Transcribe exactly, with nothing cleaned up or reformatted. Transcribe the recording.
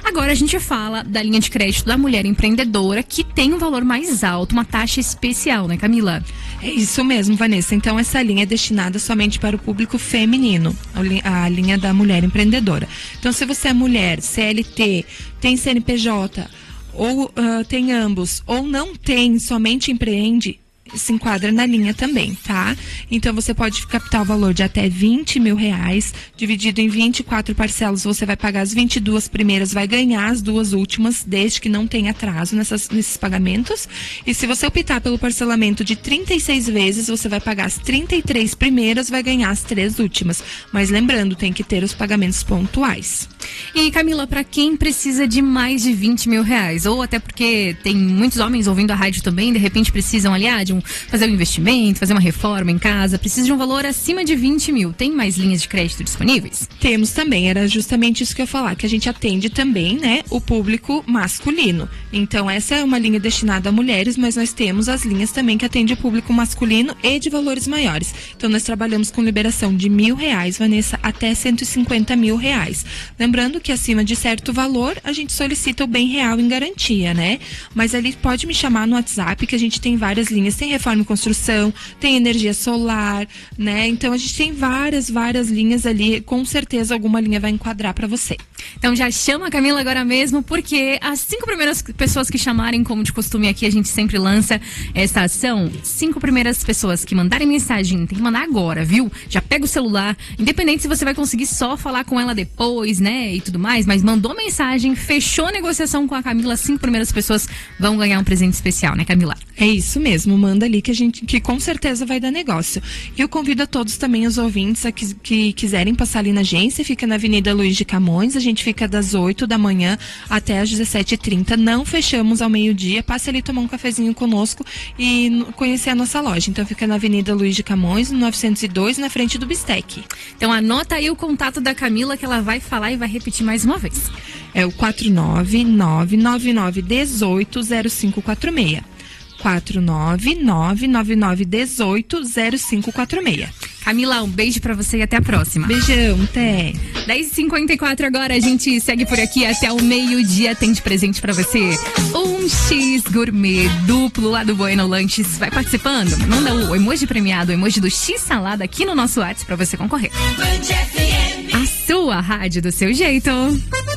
Agora a gente fala da linha de crédito da mulher empreendedora, que tem um valor mais alto, uma taxa especial, né, Camila? É isso mesmo, Vanessa. Então essa linha é destinada somente para o público feminino, a linha da mulher empreendedora. Então se você é mulher, C L T, tem C N P J, ou uh, tem ambos, ou não tem, somente empreende, se enquadra na linha também, tá? Então você pode captar o valor de até vinte mil reais, dividido em vinte e quatro parcelas, você vai pagar as vinte e duas primeiras, vai ganhar as duas últimas, desde que não tenha atraso nessas, nesses pagamentos. E se você optar pelo parcelamento de trinta e seis vezes, você vai pagar as trinta e três primeiras, vai ganhar as três últimas. Mas lembrando, tem que ter os pagamentos pontuais. E Camila, para quem precisa de mais de vinte mil reais, ou até porque tem muitos homens ouvindo a rádio também, de repente precisam ali, ah, de um fazer um investimento, fazer uma reforma em casa, precisa de um valor acima de vinte mil. Tem mais linhas de crédito disponíveis? Temos também, era justamente isso que eu ia falar, que a gente atende também, né, o público masculino. Então essa é uma linha destinada a mulheres, mas nós temos as linhas também que atende o público masculino e de valores maiores. Então nós trabalhamos com liberação de mil reais, Vanessa, até cento e cinquenta mil reais. Lembrando que acima de certo valor, a gente solicita o bem real em garantia, né? Mas ali pode me chamar no WhatsApp, que a gente tem várias linhas, tem reforma e construção, tem energia solar, né? Então a gente tem várias, várias linhas ali, com certeza alguma linha vai enquadrar para você. Então já chama a Camila agora mesmo, porque as cinco primeiras pessoas que chamarem, como de costume aqui, a gente sempre lança essa ação. Cinco primeiras pessoas que mandarem mensagem, tem que mandar agora, viu? Já pega o celular, independente se você vai conseguir só falar com ela depois, né? E tudo mais, mas mandou mensagem, fechou a negociação com a Camila, as cinco primeiras pessoas vão ganhar um presente especial, né, Camila? É isso mesmo, manda ali que a gente, que com certeza vai dar negócio. E eu convido a todos também, os ouvintes, a que, que quiserem passar ali na agência, fica na Avenida Luiz de Camões, a gente fica das oito da manhã até às dezessete e trinta, não fechamos ao meio-dia, passe ali tomar um cafezinho conosco e conhecer a nossa loja. Então fica na Avenida Luiz de Camões, no novecentos e dois, na frente do Bistec. Então anota aí o contato da Camila, que ela vai falar e vai repetir mais uma vez. É o quatro nove nove nove nove um oito zero cinco quatro seis. quatro nove nove nove nove um oito zero cinco quatro seis. Camila, um beijo pra você e até a próxima. Beijão, até. dez e cinquenta e quatro agora, a gente segue por aqui até o meio-dia, tem de presente pra você um X Gourmet duplo lá do Bueno Lanches. Vai participando? Manda o emoji premiado, o emoji do X Salada aqui no nosso WhatsApp pra você concorrer. A sua rádio do seu jeito.